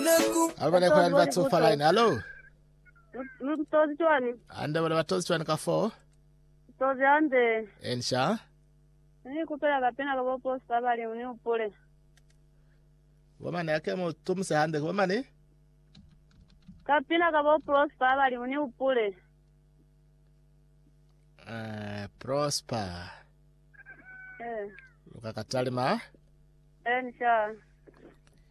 Abane kwa nvatso falaini. Hello. Tozi chwani. Ande wale watozi chwani kafo. Tozi ande. Ensha. Ni kupela kapena kabo posta bali uni upole. Wamane yake mo tumse hande wamane. Kapena kabo posta bali uni upole. Prosper. Ukakatali ma? Ensha.